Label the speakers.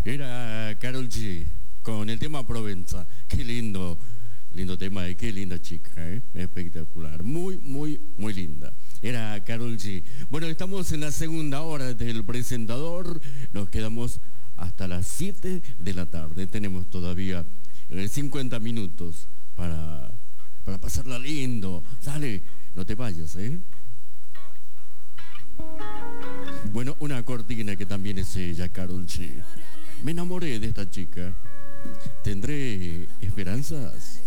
Speaker 1: Era Karol G con el tema Provenza. Qué lindo, lindo tema y qué linda chica, ¿eh? Espectacular, muy linda. Era Karol G. Bueno, estamos en la segunda hora del presentador. Nos quedamos hasta las 7 de la tarde. Tenemos todavía 50 minutos para pasarla lindo. Dale, no te vayas, ¿eh? Bueno, una cortina que también es ella, Karol G. Me enamoré de esta chica. ¿Tendré esperanzas?